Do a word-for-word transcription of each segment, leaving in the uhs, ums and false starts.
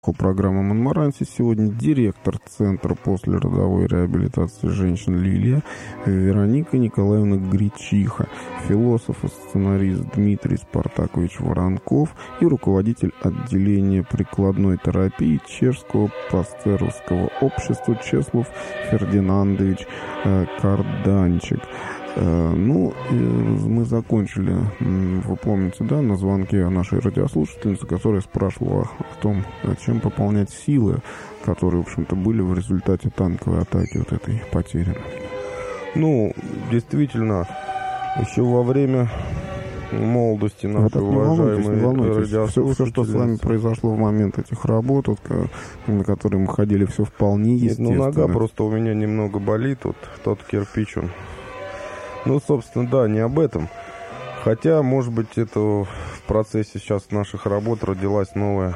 Программа «Монмаранси». Сегодня директор Центра послеродовой реабилитации женщин «Лилия» Вероника Николаевна Гречиха, философ и сценарист Дмитрий Спартакович Воронков и руководитель отделения прикладной терапии Чешского пастеровского общества Чеслав Фердинандович Карданчик. Ну, мы закончили, вы помните, да, на звонке нашей радиослушательницы, которая спрашивала о том, чем пополнять силы, которые, в общем-то, были в результате танковой атаки вот этой потеряны. Ну, действительно, еще во время молодости нашей уважаемой радиослушательницы. Все, все, что с вами произошло в момент этих работ, вот, на которые мы ходили, все вполне естественно. Нет, ну, нога просто у меня немного болит, вот тот кирпич, он... Ну, собственно, да, не об этом. Хотя, может быть, это в процессе сейчас наших работ родилась новая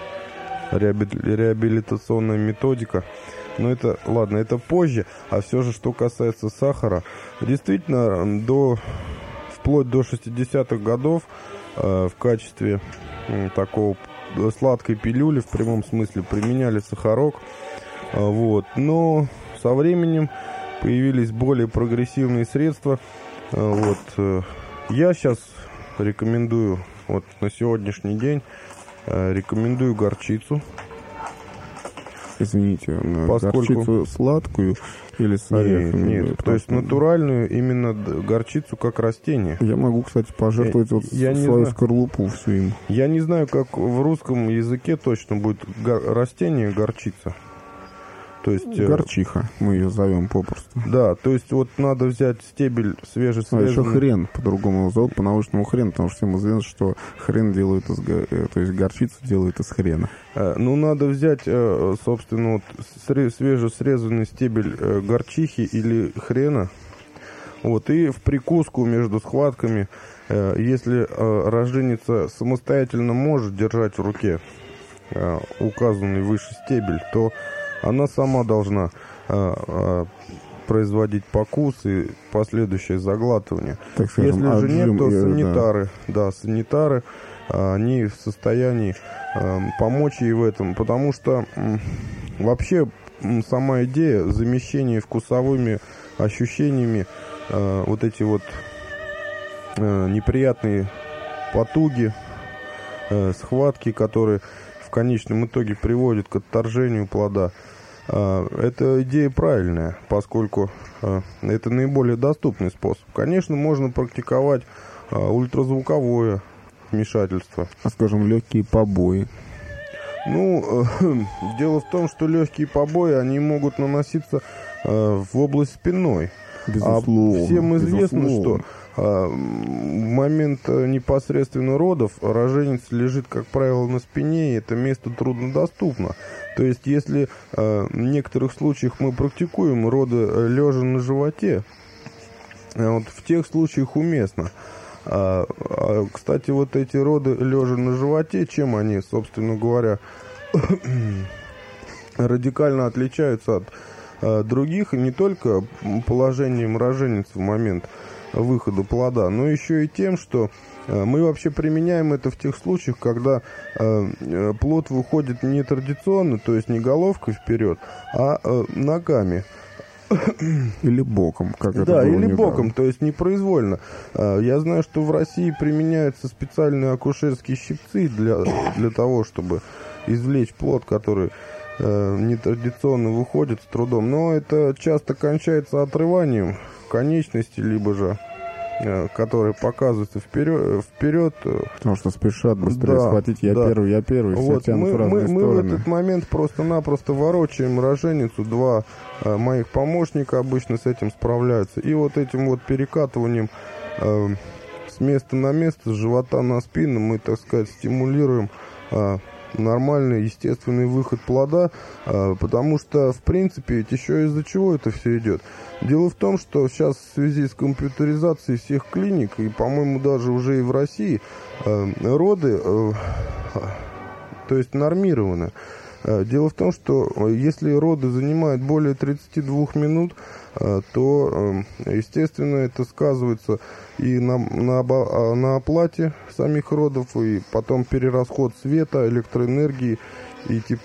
реабилитационная методика. Но это, ладно, это позже. А все же, что касается сахара, действительно, до, вплоть до шестидесятых годов э, в качестве э, такого сладкой пилюли, в прямом смысле, применяли сахарок. Э, вот. Но со временем появились более прогрессивные средства. Вот. Я сейчас рекомендую, вот на сегодняшний день, рекомендую горчицу. Извините, Поскольку... горчицу сладкую или с орехами? Нет, нет, то есть натуральную именно горчицу как растение. Я могу, кстати, пожертвовать я, вот я свою знаю. скорлупу всю им. Я не знаю, как в русском языке точно будет го- растение горчица. То есть, горчиха, мы ее зовем попросту. Да, то есть вот надо взять стебель свежесрезанный. А еще хрен, по-другому его зовут, по-научному хрен, потому что всем известно, что хрен делают из, то есть горчицу делают из хрена. Ну, надо взять, собственно, вот свежесрезанный стебель горчихи или хрена, вот, и в прикуску между схватками, если роженица самостоятельно может держать в руке указанный выше стебель, то она сама должна а, а, производить покус и последующее заглатывание. Так скажем, если же нет, то санитары, да, да санитары, а, они в состоянии а, помочь ей в этом, потому что м, вообще м, сама идея замещения вкусовыми ощущениями, а, вот эти вот а, неприятные потуги, а, схватки, которые в конечном итоге приводит к отторжению плода. Эта идея правильная, поскольку это наиболее доступный способ. Конечно, можно практиковать ультразвуковое вмешательство. А, скажем, легкие побои. Ну, дело в том, что легкие побои, они могут наноситься в область спинной. Безусловно. А всем известно, безусловно. что в момент непосредственно родов роженец лежит, как правило, на спине, и это место труднодоступно. То есть, если в некоторых случаях мы практикуем роды лежа на животе, вот в тех случаях уместно. Кстати, вот эти роды лежа на животе, чем они, собственно говоря, радикально отличаются от других, и не только положением роженицы в момент выхода плода, но еще и тем, что мы вообще применяем это в тех случаях, когда э, плод выходит не традиционно, то есть не головкой вперед, а э, ногами. Или боком, как это Да, было или недавно. боком, то есть непроизвольно. Я знаю, что в России применяются специальные акушерские щипцы для, для того, чтобы извлечь плод, который э, нетрадиционно выходит с трудом. Но это часто кончается отрыванием конечности, либо же которые показываются вперед, вперед. Потому что спешат быстрее да, схватить. Я да. первый, я первый. Вот, все мы, в разные мы, мы стороны. в этот момент просто-напросто ворочаем роженицу. Два э, моих помощника обычно с этим справляются. И вот этим вот перекатыванием э, с места на место, с живота на спину мы, так сказать, стимулируем э, нормальный, естественный выход плода, потому что, в принципе, ведь еще из-за чего это все идет. Дело в том, что сейчас в связи с компьютеризацией всех клиник, и, по-моему, даже уже и в России, роды, то есть нормированы. Дело в том, что если роды занимают более тридцати двух минут, то, естественно, это сказывается и на, на, на оплате самих родов, и потом перерасход света, электроэнергии И теперь